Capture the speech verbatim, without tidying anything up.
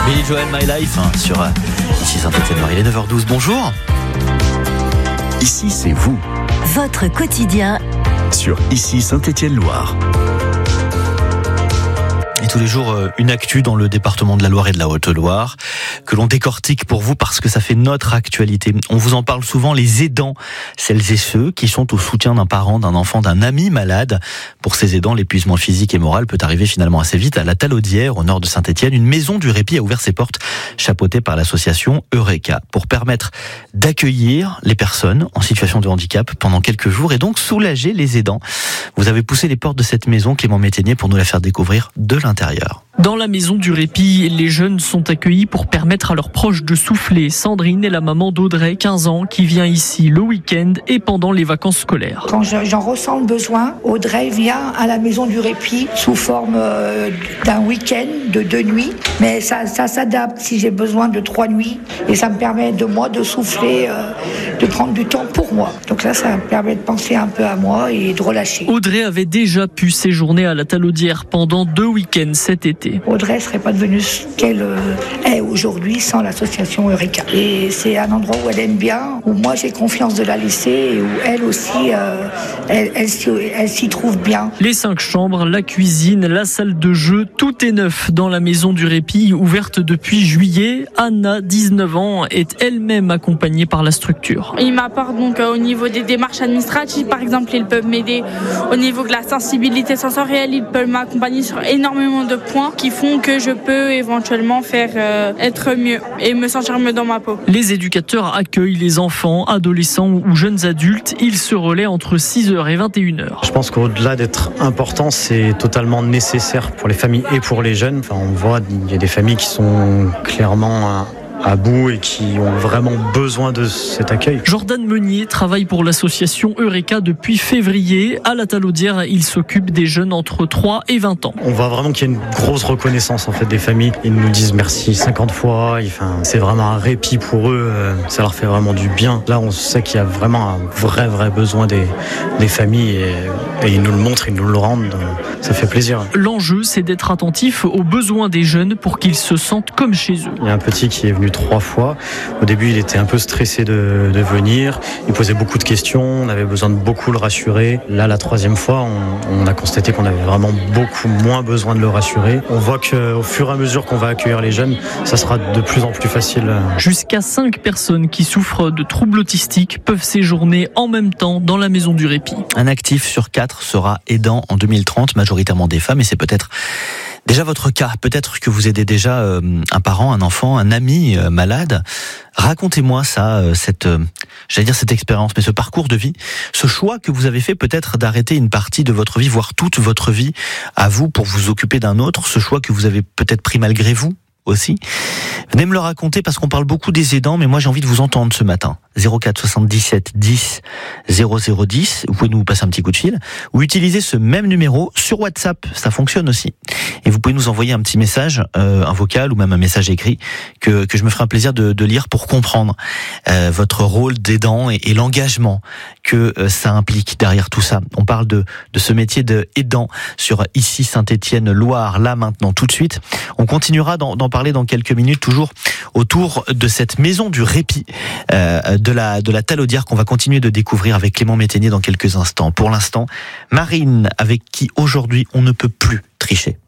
Billy Joel, My Life, hein, sur euh, ici Saint-Étienne-Loire. Il est neuf heures douze, bonjour. Ici, c'est vous. Votre quotidien Sur Ici Saint-Étienne-Loire. Et tous les jours, une actu dans le département de la Loire et de la Haute-Loire que l'on décortique pour vous parce que ça fait notre actualité. On vous en parle souvent, les aidants, celles et ceux qui sont au soutien d'un parent, d'un enfant, d'un ami malade. Pour ces aidants, l'épuisement physique et moral peut arriver finalement assez vite. À la Talaudière, au nord de Saint-Étienne, une maison du répit a ouvert ses portes, chapeautée par l'association Eureka, pour permettre d'accueillir les personnes en situation de handicap pendant quelques jours et donc soulager les aidants. Vous avez poussé les portes de cette maison, Clément Métainier, pour nous la faire découvrir de l'intérieur. Dans la maison du répit, les jeunes sont accueillis pour permettre à leurs proches de souffler. Sandrine est la maman d'Audrey, quinze ans, qui vient ici le week-end et pendant les vacances scolaires. Quand j'en ressens le besoin, Audrey vient à la maison du répit sous forme d'un week-end, de deux nuits. Mais ça, ça s'adapte si j'ai besoin de trois nuits. Et ça me permet de moi de souffler, de prendre du temps pour moi. Donc là, ça me permet de penser un peu à moi et de relâcher. Audrey avait déjà pu séjourner à la Talaudière pendant deux week-ends cet été. Audrey ne serait pas devenue ce qu'elle est aujourd'hui sans l'association Eureka. Et c'est un endroit où elle aime bien, où moi j'ai confiance de la laisser et où elle aussi, euh, elle, elle, elle s'y trouve bien. Les cinq chambres, la cuisine, la salle de jeu, tout est neuf dans la maison du répit, ouverte depuis juillet. Anna, dix-neuf ans, est elle-même accompagnée par la structure. Ils m'apportent donc euh, au niveau des démarches administratives, par exemple, ils peuvent m'aider au niveau de la sensibilité sensorielle, ils peuvent m'accompagner sur énormément de points qui font que je peux éventuellement faire euh, être mieux et me sentir mieux dans ma peau. Les éducateurs accueillent les enfants, adolescents ou jeunes adultes. Ils se relaient entre six heures et vingt et une heures. Je pense qu'au-delà d'être important, c'est totalement nécessaire pour les familles et pour les jeunes. Enfin, on voit, il y a des familles qui sont clairement à bout et qui ont vraiment besoin de cet accueil. Jordan Meunier travaille pour l'association Eureka depuis février. À la Talaudière, il s'occupe des jeunes entre trois et vingt ans. On voit vraiment qu'il y a une grosse reconnaissance en fait des familles. Ils nous disent merci cinquante fois. Enfin, c'est vraiment un répit pour eux. Ça leur fait vraiment du bien. Là, on sait qu'il y a vraiment un vrai, vrai besoin des, des familles et, et ils nous le montrent, ils nous le rendent. Donc ça fait plaisir. L'enjeu, c'est d'être attentif aux besoins des jeunes pour qu'ils se sentent comme chez eux. Il y a un petit qui est venu trois fois. Au début, il était un peu stressé de, de venir. Il posait beaucoup de questions. On avait besoin de beaucoup le rassurer. Là, la troisième fois, on, on a constaté qu'on avait vraiment beaucoup moins besoin de le rassurer. On voit qu'au fur et à mesure qu'on va accueillir les jeunes, ça sera de plus en plus facile. Jusqu'à cinq personnes qui souffrent de troubles autistiques peuvent séjourner en même temps dans la maison du répit. Un actif sur quatre sera aidant en deux mille trente, majoritairement des femmes, et c'est peut-être déjà votre cas. Peut-être que vous aidez déjà euh, un parent, un enfant, un ami euh, malade. Racontez-moi ça, euh, cette, euh, j'allais dire cette expérience, mais ce parcours de vie, ce choix que vous avez fait peut-être d'arrêter une partie de votre vie, voire toute votre vie à vous pour vous occuper d'un autre. Ce choix que vous avez peut-être pris malgré vous aussi. Venez me le raconter parce qu'on parle beaucoup des aidants, mais moi j'ai envie de vous entendre ce matin. zéro quatre soixante-dix-sept dix zéro zéro dix, vous pouvez nous passer un petit coup de fil ou utiliser ce même numéro sur WhatsApp, ça fonctionne aussi. Et vous pouvez nous envoyer un petit message, euh, un vocal ou même un message écrit que, que je me ferai un plaisir de, de lire pour comprendre euh, votre rôle d'aidant et, et l'engagement que euh, ça implique derrière tout ça. On parle de, de ce métier d'aidant sur ici Saint-Étienne-Loire, là maintenant tout de suite. On continuera d'en, d'en parler dans quelques minutes, toujours autour de cette maison du répit euh, de la de la Talaudière qu'on va continuer de découvrir avec Clément Métainier dans quelques instants. Pour l'instant, Marine, avec qui aujourd'hui on ne peut plus tricher.